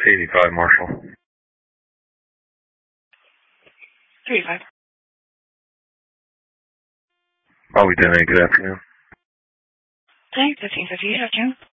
85 Marshall. 35. Bobby Denny, good afternoon. Thanks, 1550. Good afternoon.